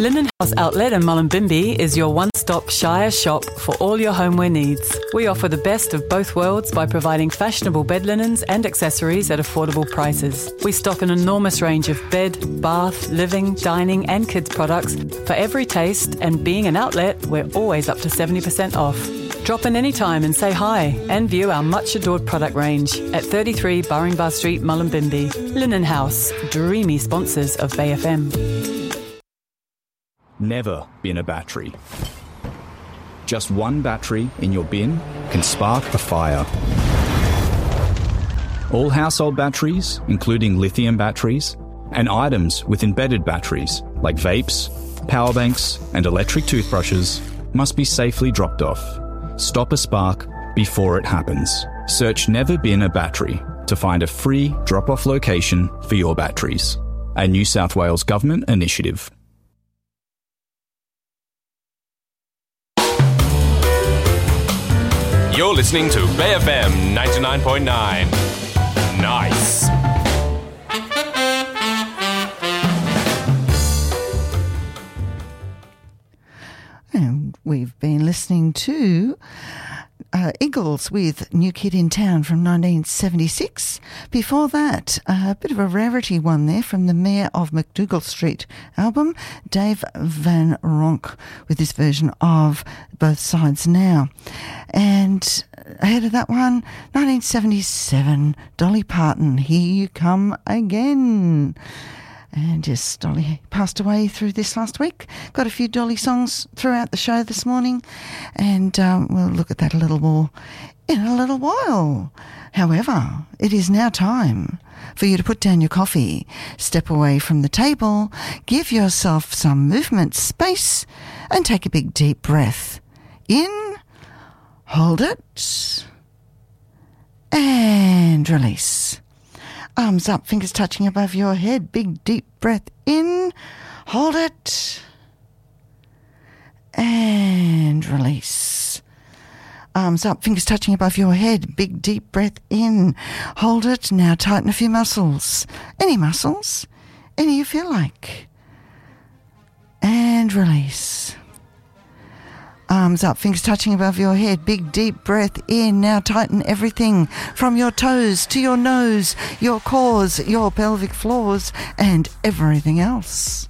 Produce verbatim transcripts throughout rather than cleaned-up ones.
Linen House Outlet in Mullumbimby is your one-stop Shire shop for all your homeware needs. We offer the best of both worlds by providing fashionable bed linens and accessories at affordable prices. We stock an enormous range of bed, bath, living, dining and kids products for every taste, and being an outlet, we're always up to seventy percent off. Drop in anytime and say hi and view our much-adored product range at thirty-three Burringbar Street, Mullumbimby. Linen House, dreamy sponsors of Bay F M. Never bin a battery. Just one battery in your bin can spark a fire. All household batteries, including lithium batteries, and items with embedded batteries like vapes, power banks, and electric toothbrushes must be safely dropped off. Stop a spark before it happens. Search Never Bin a Battery to find a free drop-off location for your batteries. A New South Wales Government initiative. You're listening to Bay F M ninety-nine point nine. Nice. And we've been listening to uh, Eagles with New Kid in Town from nineteen seventy-six. Before that, a bit of a rarity one there from the Mayor of McDougall Street album, Dave Van Ronk, with this version of Both Sides Now. And ahead of that one, nineteen seventy-seven, Dolly Parton, Here You Come Again. And yes, Dolly passed away through this last week. Got a few Dolly songs throughout the show this morning, and um, we'll look at that a little more in a little while. However, it is now time for you to put down your coffee, step away from the table, give yourself some movement space, and take a big deep breath. In, hold it, and release. Arms up, fingers touching above your head. Big deep breath in. Hold it. And release. Arms up, fingers touching above your head. Big deep breath in. Hold it. Now tighten a few muscles. Any muscles. Any you feel like. And release. Arms up, fingers touching above your head. Big deep breath in. Now tighten everything from your toes to your nose, your cores, your pelvic floors, and everything else.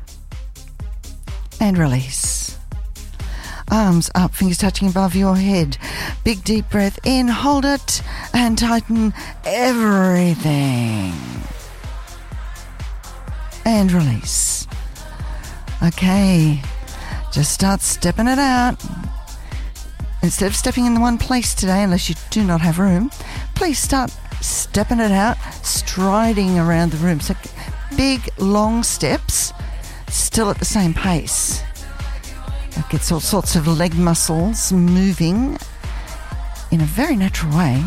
And release. Arms up, fingers touching above your head. Big deep breath in. Hold it and tighten everything. And release. Okay. Just start stepping it out. Instead of stepping in the one place today, unless you do not have room, please start stepping it out, striding around the room. So big, long steps, still at the same pace. That gets all sorts of leg muscles moving in a very natural way.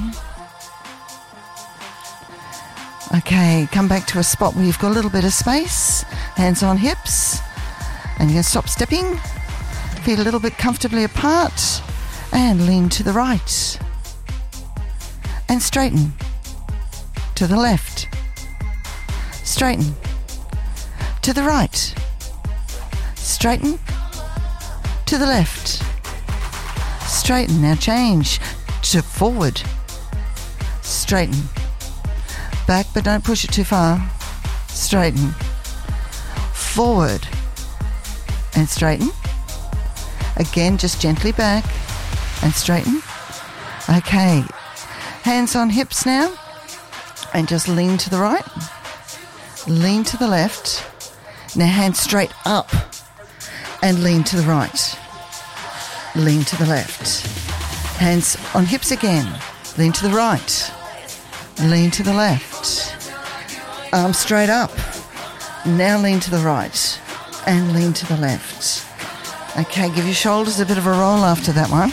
Okay, come back to a spot where you've got a little bit of space, hands on hips, and you're going to stop stepping. Feet a little bit comfortably apart, and lean to the right. And straighten to the left. Straighten to the right. Straighten to the left. Straighten. Now change to forward. Straighten. Back, but don't push it too far. Straighten. Forward. And straighten. Again, just gently back and straighten. Okay. Hands on hips now. And just lean to the right. Lean to the left. Now hands straight up. And lean to the right. Lean to the left. Hands on hips again. Lean to the right. Lean to the left. Arms straight up. Now lean to the right. And lean to the left. Okay, give your shoulders a bit of a roll after that one.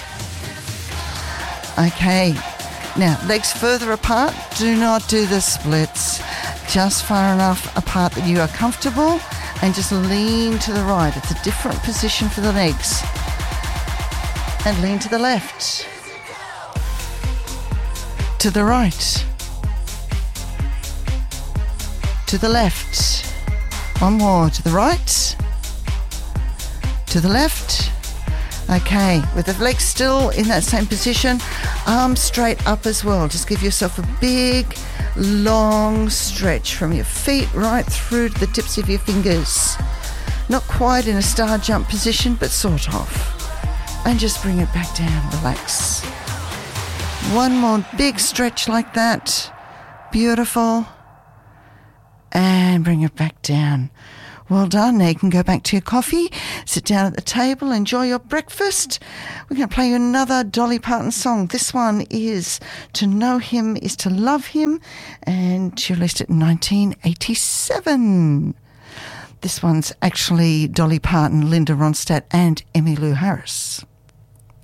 Okay, now legs further apart. Do not do the splits. Just far enough apart that you are comfortable, and just lean to the right. It's a different position for the legs. And lean to the left. To the right. To the left. One more. To the right. to the left. Okay, with the legs still in that same position, arms straight up as well. Just give yourself a big, long stretch from your feet right through to the tips of your fingers. Not quite in a star jump position, but sort of. And just bring it back down, relax. One more big stretch like that. Beautiful. And bring it back down. Well done. Now you can go back to your coffee, sit down at the table, enjoy your breakfast. We're going to play you another Dolly Parton song. This one is To Know Him Is to Love Him, and she released it in nineteen eighty-seven. This one's actually Dolly Parton, Linda Ronstadt and Emmylou Harris.